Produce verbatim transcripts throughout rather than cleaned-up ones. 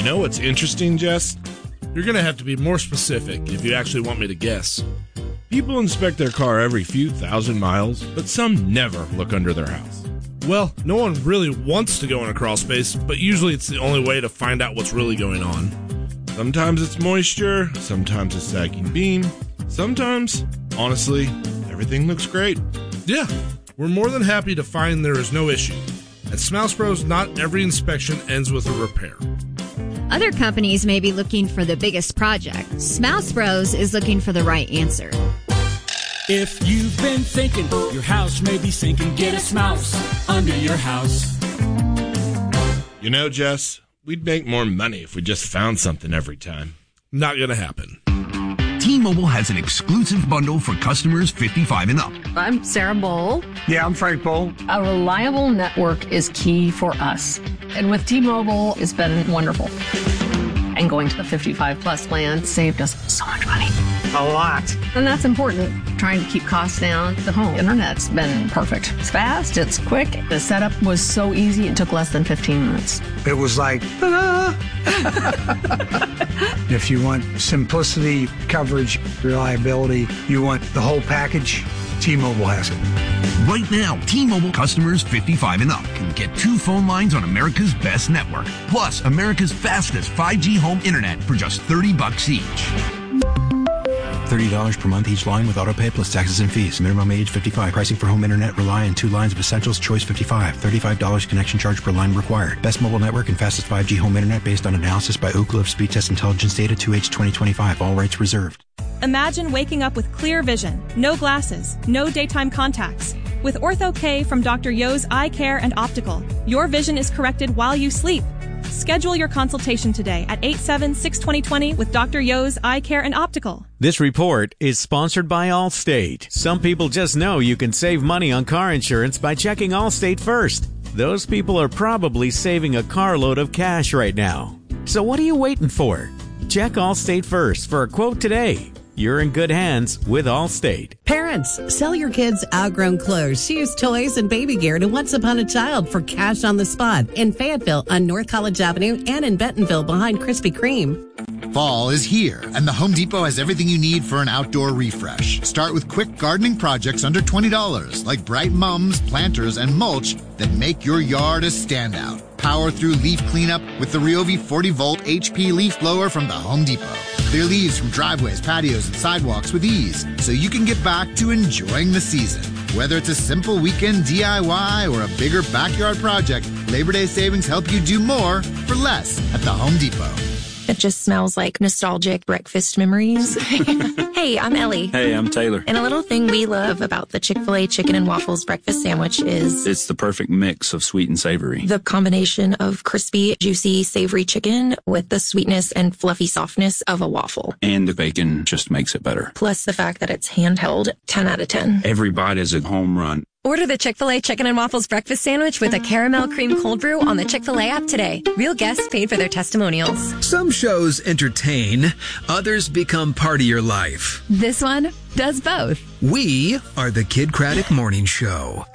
know what's interesting, Jess? You're going to have to be more specific if you actually want me to guess. People inspect their car every few thousand miles, but some never look under their house. Well, no one really wants to go in a crawl space, but usually it's the only way to find out what's really going on. Sometimes it's moisture, sometimes it's sagging beam, sometimes, honestly, everything looks great. Yeah, we're more than happy to find there is no issue. At Smouse Bros, not every inspection ends with a repair. Other companies may be looking for the biggest project. Smouse Bros is looking for the right answer. If you've been thinking your house may be sinking, get a Smouse under your house. You know, Jess, we'd make more money if we just found something every time. Not gonna happen. T-Mobile has an exclusive bundle for customers fifty-five and up. I'm Sarah Bowl. Yeah, I'm Frank Bowl. A reliable network is key for us. And with T-Mobile, it's been wonderful. And going to the fifty-five plus plan saved us so much money. A lot. And that's important. Trying to keep costs down. The home internet's been perfect. It's fast, it's quick. The setup was so easy, it took less than fifteen minutes. It was like, ta-da! If you want simplicity, coverage, reliability, you want the whole package, T-Mobile has it. Right now, T-Mobile customers fifty-five and up can get two phone lines on America's best network, plus America's fastest five G home internet for just thirty bucks each. thirty dollars per month each line with autopay plus taxes and fees. Minimum age fifty-five. Pricing for home internet rely on two lines of essentials. Choice fifty-five. thirty-five dollars connection charge per line required. Best mobile network and fastest five G home internet based on analysis by Oak Grove Speed Test Intelligence Data two H twenty twenty-five. All rights reserved. Imagine waking up with clear vision, no glasses, no daytime contacts. With Ortho-K from Doctor Yo's Eye Care and Optical, your vision is corrected while you sleep. Schedule your consultation today at eight seven six, two zero two zero with Doctor Yo's Eye Care and Optical. This report is sponsored by Allstate. Some people just know you can save money on car insurance by checking Allstate first. Those people are probably saving a carload of cash right now. So what are you waiting for? Check Allstate first for a quote today. You're in good hands with Allstate. Parents, sell your kids' outgrown clothes, shoes, toys, and baby gear to Once Upon a Child for cash on the spot in Fayetteville on North College Avenue and in Bentonville behind Krispy Kreme. Fall is here, and the Home Depot has everything you need for an outdoor refresh. Start with quick gardening projects under twenty dollars, like bright mums, planters, and mulch that make your yard a standout. Power through leaf cleanup with the Ryobi forty volt H P leaf blower from the Home Depot. Clear leaves from driveways, patios, and sidewalks with ease, so you can get back to enjoying the season. Whether it's a simple weekend D I Y or a bigger backyard project, Labor Day savings help you do more for less at the Home Depot. It just smells like nostalgic breakfast memories. Hey, I'm Ellie. Hey, I'm Taylor. And a little thing we love about the Chick-fil-A chicken and waffles breakfast sandwich is it's the perfect mix of sweet and savory. The combination of crispy, juicy, savory chicken with the sweetness and fluffy softness of a waffle. And the bacon just makes it better. Plus the fact that it's handheld, ten out of ten. Every bite is a home run. Order the Chick-fil-A Chicken and Waffles Breakfast Sandwich with a caramel cream cold brew on the Chick-fil-A app today. Real guests paid for their testimonials. Some shows entertain, others become part of your life. This one does both. We are the Kid Craddock Morning Show.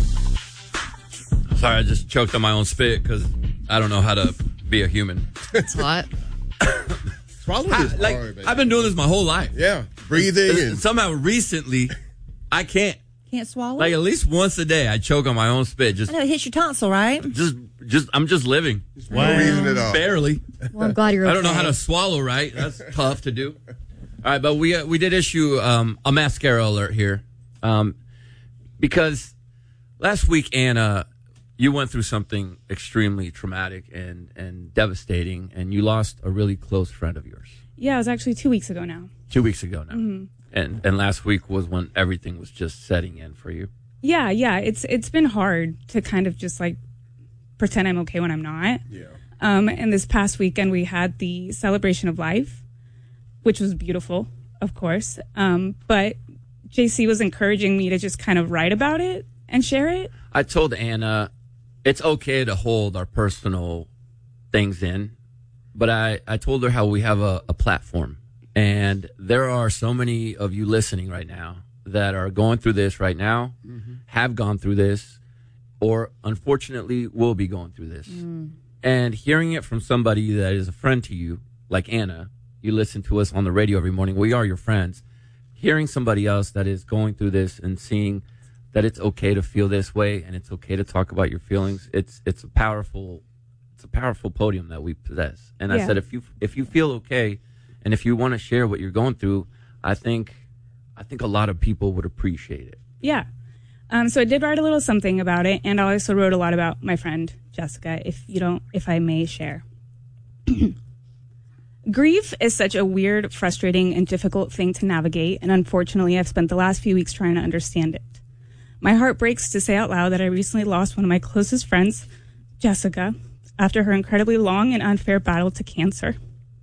Sorry, I just choked on my own spit because I don't know how to be a human. It's hot. Swallowing is hard, like, baby. I've been doing this my whole life. Yeah, breathe in. Somehow recently, I can't. Can't swallow? Like at least once a day, I choke on my own spit. Just I know, it hits your tonsil, right? Just, just, I'm just living. Wow. No reason at all. Barely. Well, I'm glad you're okay. I don't know how to swallow right. That's tough to do. All right, but we uh, we did issue um, a mascara alert here, um, because last week, Anna, you went through something extremely traumatic and and devastating, and you lost a really close friend of yours. Yeah, it was actually two weeks ago now. Two weeks ago now. Mm-hmm. And and last week was when everything was just setting in for you. Yeah, yeah. It's it's been hard to kind of just like pretend I'm okay when I'm not. Yeah. Um, and this past weekend we had the celebration of life, which was beautiful, of course. Um, but J C was encouraging me to just kind of write about it and share it. I told Anna it's okay to hold our personal things in, but I, I told her how we have a, a platform. And there are so many of you listening right now that are going through this right now, mm-hmm. have gone through this, or unfortunately will be going through this. Mm. And hearing it from somebody that is a friend to you, like Anna, you listen to us on the radio every morning. We are your friends. Hearing somebody else that is going through this and seeing that it's okay to feel this way and it's okay to talk about your feelings, it's it's a powerful it's a powerful podium that we possess. And Yeah. I said, if you if you feel okay, and if you want to share what you're going through, I think I think a lot of people would appreciate it. Yeah. Um, so I did write a little something about it, and I also wrote a lot about my friend Jessica, if you don't, if I may share. Grief is such a weird, frustrating, and difficult thing to navigate, and unfortunately, I've spent the last few weeks trying to understand it. My heart breaks to say out loud that I recently lost one of my closest friends, Jessica, after her incredibly long and unfair battle to cancer.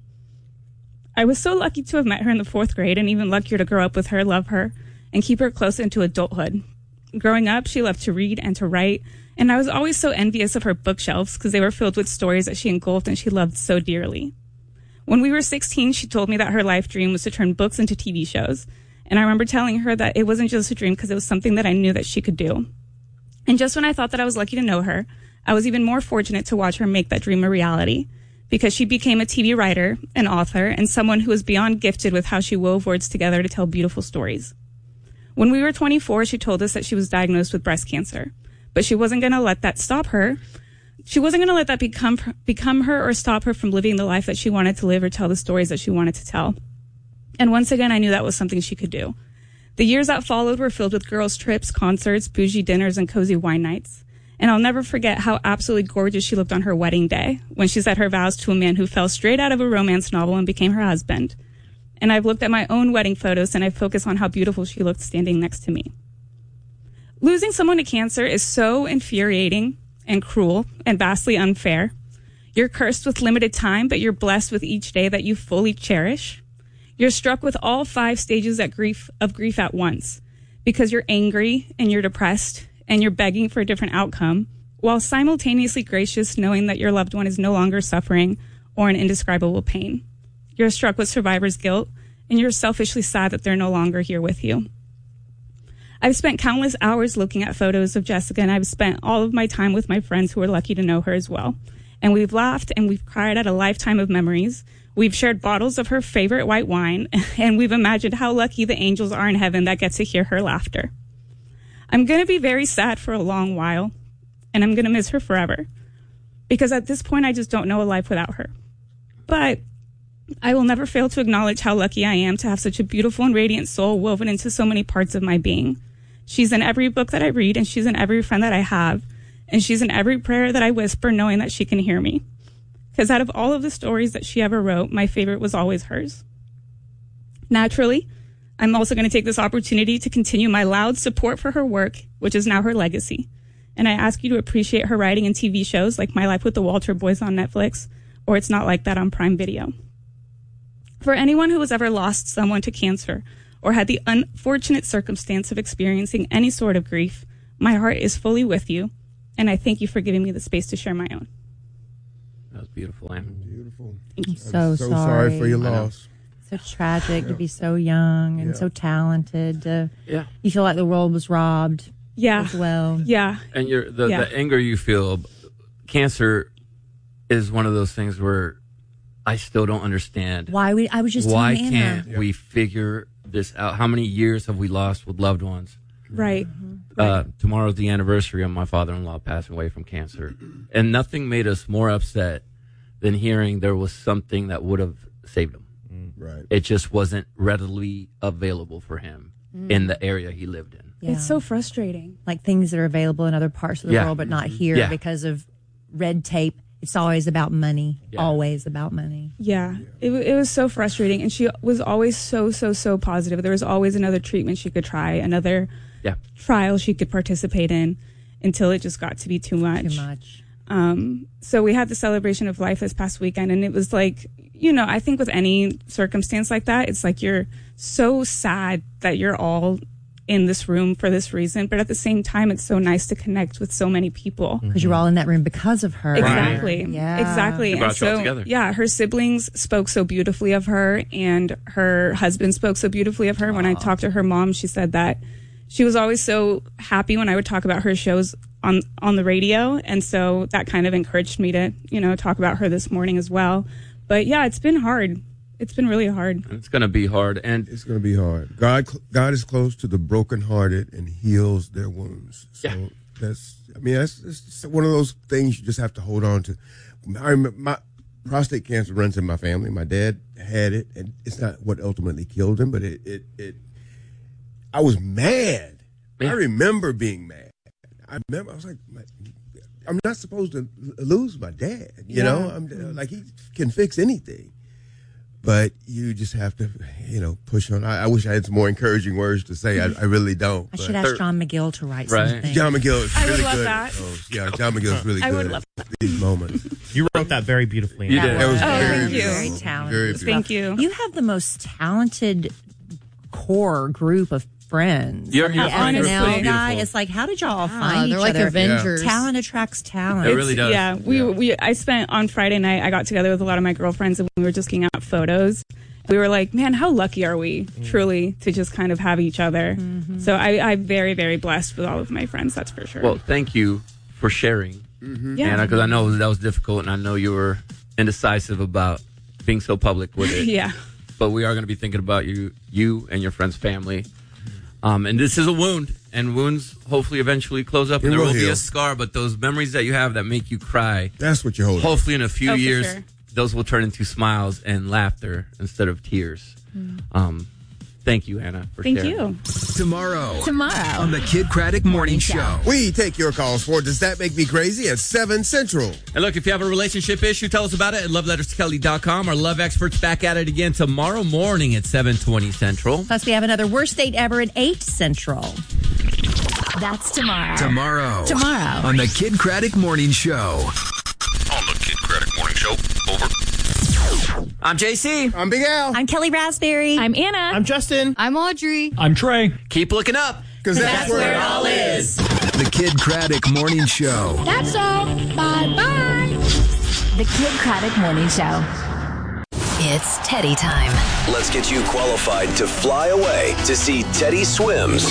I was so lucky to have met her in the fourth grade, and even luckier to grow up with her, love her, and keep her close into adulthood. Growing up, she loved to read and to write, and I was always so envious of her bookshelves because they were filled with stories that she engulfed and she loved so dearly. When we were sixteen, she told me that her life dream was to turn books into T V shows, and I remember telling her that it wasn't just a dream because it was something that I knew that she could do. And just when I thought that I was lucky to know her, I was even more fortunate to watch her make that dream a reality, because she became a T V writer, an author, and someone who was beyond gifted with how she wove words together to tell beautiful stories. When we were twenty-four, she told us that she was diagnosed with breast cancer, but she wasn't going to let that stop her. She wasn't going to let that become become her or stop her from living the life that she wanted to live or tell the stories that she wanted to tell. And once again, I knew that was something she could do. The years that followed were filled with girls' trips, concerts, bougie dinners, and cozy wine nights. And I'll never forget how absolutely gorgeous she looked on her wedding day when she said her vows to a man who fell straight out of a romance novel and became her husband. And I've looked at my own wedding photos and I focus on how beautiful she looked standing next to me. Losing someone to cancer is so infuriating and cruel and vastly unfair. You're cursed with limited time, but you're blessed with each day that you fully cherish. You're struck with all five stages of grief, of grief at once, because you're angry and you're depressed and you're begging for a different outcome, while simultaneously gracious, knowing that your loved one is no longer suffering or in indescribable pain. You're struck with survivor's guilt, and you're selfishly sad that they're no longer here with you. I've spent countless hours looking at photos of Jessica, and I've spent all of my time with my friends who are lucky to know her as well. And we've laughed and we've cried at a lifetime of memories. We've shared bottles of her favorite white wine, and we've imagined how lucky the angels are in heaven that get to hear her laughter. I'm going to be very sad for a long while, and I'm going to miss her forever, because at this point, I just don't know a life without her. But I will never fail to acknowledge how lucky I am to have such a beautiful and radiant soul woven into so many parts of my being. She's in every book that I read, and she's in every friend that I have, and she's in every prayer that I whisper, knowing that she can hear me. Because out of all of the stories that she ever wrote, my favorite was always hers. Naturally, I'm also going to take this opportunity to continue my loud support for her work, which is now her legacy. And I ask you to appreciate her writing in T V shows like My Life with the Walter Boys on Netflix, or It's Not Like That on Prime Video. For anyone who has ever lost someone to cancer or had the unfortunate circumstance of experiencing any sort of grief, my heart is fully with you, and I thank you for giving me the space to share my own. That was beautiful, Anna. Beautiful. I'm so, so sorry. sorry for your loss. So tragic to be so young and Yeah. so talented. To, Yeah. You feel like the world was robbed. Yeah. As well. Yeah. And you're, the, Yeah. the anger you feel, cancer is one of those things where I still don't understand. Why we? I was just Why telling Anna. can't we figure this out? How many years have we lost with loved ones? Right. Uh, tomorrow's the anniversary of my father-in-law passing away from cancer. And nothing made us more upset than hearing there was something that would have saved him. Right. It just wasn't readily available for him Mm. in the area he lived in. Yeah. It's so frustrating. Like things that are available in other parts of the Yeah. world, but not here Yeah. because of red tape. It's always about money. Yeah. Always about money. Yeah, it, wa- it was so frustrating. And she was always so, so, so positive. There was always another treatment she could try, another Yeah. trial she could participate in, until it just got to be too much. Too much. Um, so we had the celebration of life this past weekend, and it was like, you know, I think with any circumstance like that, it's like you're so sad that you're all in this room for this reason, but at the same time, it's so nice to connect with so many people. Because you're all in that room because of her. Exactly. Yeah. Exactly. She brought And you all so, together. yeah, her siblings spoke so beautifully of her, and her husband spoke so beautifully of her. When I talked to her mom, she said that she was always so happy when I would talk about her shows on on the radio, and so that kind of encouraged me to, you know, talk about her this morning as well. But yeah, it's been hard. It's been really hard. It's going to be hard, and it's going to be hard. God, God is close to the brokenhearted and heals their wounds. So yeah. that's, I mean, that's, that's one of those things you just have to hold on to. I remember my prostate cancer runs in my family. My dad had it, and it's not what ultimately killed him, but it, it, it I was mad. Yeah. I remember being mad. I remember I was like, I'm not supposed to lose my dad. You yeah. know, I'm like, he can fix anything. But you just have to, you know, push on. I, I wish I had some more encouraging words to say. I, I really don't. I should ask John McGill to write right. something. John McGill is I really would love good. That. Oh, yeah, John McGill is really I good would love at these moments. You wrote that very beautifully. You did. That was oh, very, thank you. Very talented. Very beautiful. Thank you. You have the most talented core group of friends. You're, I mean, you're as an honestly L guy, beautiful. it's like, how did y'all all Wow, find they're each like other? Avengers. Talent attracts talent. It really does. Yeah, we, Yeah. we I spent on Friday night, I got together with a lot of my girlfriends and we were just looking at photos. We were like, man, how lucky are we mm. truly to just kind of have each other? Mm-hmm. So I, I'm very, very blessed with all of my friends, that's for sure. Well, thank you for sharing, mm-hmm. yeah. Anna, because I know that was difficult and I know you were indecisive about being so public with it. yeah. But we are going to be thinking about you, you and your friend's family. Um, and this is a wound, and wounds hopefully eventually close up, and It there will will be heal. a scar. But those memories that you have that make you cry, That's what you're holding. hopefully in a few Oh, for years, sure. those will turn into smiles and laughter instead of tears. Mm. Um, thank you, Anna, for Thank sharing. you. Tomorrow. Tomorrow. On the Kid Craddock Morning Show. We take your calls for Does That Make Me Crazy at seven Central. And look, if you have a relationship issue, tell us about it at love letters to kelly dot com. Our love experts back at it again tomorrow morning at seven twenty Central. Plus, we have another Worst Date Ever at eight Central. That's tomorrow. Tomorrow. Tomorrow. On the Kid Craddock Morning Show. On the Kid Craddock Morning Show. Over. I'm J C. I'm Big Al. I'm Kelly Raspberry. I'm Anna. I'm Justin. I'm Audrey. I'm Trey. Keep looking up. Because that's, That's where it all is. The Kid Craddock Morning Show. That's all. Bye-bye. The Kid Craddock Morning Show. It's Teddy time. Let's get you qualified to fly away to see Teddy Swims.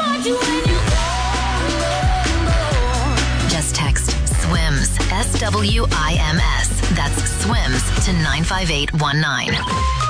Just text SWIMS, S W I M S. That's SWIMS to nine five eight one nine.